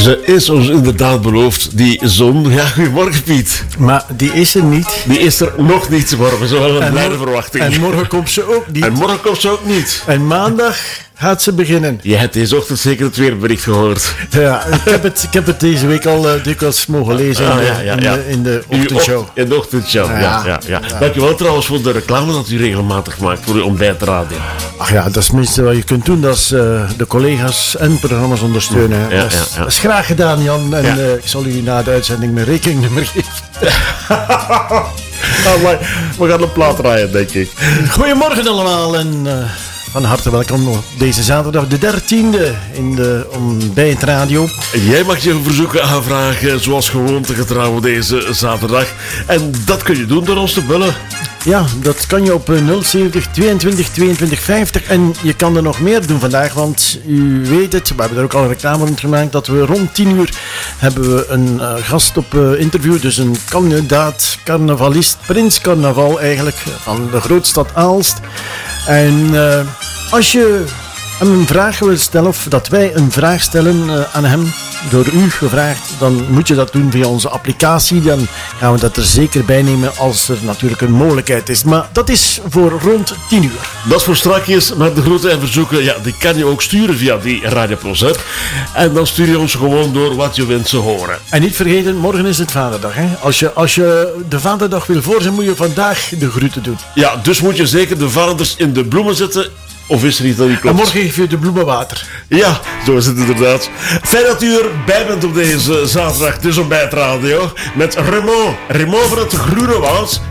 Ze is ons inderdaad beloofd, die zon. Ja, goedemorgen Piet. Maar die is er niet. Die is er nog niet, maar we zullen een blijde verwachting. En morgen komt ze ook niet. En morgen komt ze ook niet. En maandag gaat ze beginnen. Je hebt deze ochtend zeker het weerbericht gehoord. Ja, ik heb het deze week al dikwijls mogen lezen in de ochtendshow. In de ochtendshow, ja. Dankjewel trouwens voor de reclame dat u regelmatig maakt voor uw ontbijtradio. Ach ja, dat is het minste wat je kunt doen. Dat is de collega's en programma's ondersteunen. Dat is graag gedaan, Jan. En ik zal u na de uitzending mijn rekeningnummer geven. We gaan een plaat draaien, denk ik. Goedemorgen allemaal en van harte welkom op deze zaterdag, de 13e in de ontbijtradio. Jij mag je verzoeken aanvragen zoals gewoonte getrouw deze zaterdag. En dat kun je doen door ons te bellen. Ja, dat kan je op 070 22 22 50 en je kan er nog meer doen vandaag, want u weet het, we hebben er ook al een reclame rond gemaakt, dat we rond 10 uur hebben we een gast op interview, dus een kandidaat, carnavalist, prins carnaval eigenlijk, van de grootstad Aalst. En als je hem een vraag wil stellen, of dat wij een vraag stellen aan hem, door u gevraagd, dan moet je dat doen via onze applicatie. Dan gaan we dat er zeker bij nemen als er natuurlijk een mogelijkheid is. Maar dat is voor rond 10 uur. Dat is voor strakjes, maar de groeten en verzoeken, ja, die kan je ook sturen via die Radio Plus app. En dan stuur je ons gewoon door wat je wensen horen. En niet vergeten, morgen is het Vaderdag. Hè? Als je de Vaderdag wil voor zijn, moet je vandaag de groeten doen. Ja, dus moet je zeker de vaders in de bloemen zetten. Of is er iets dat niet klopt? En morgen geef je de bloemen water. Ja, zo is het inderdaad. Fijn dat u erbij bent op deze zaterdag, dus ontbijtradio. Met Raymond van het Groene Woud.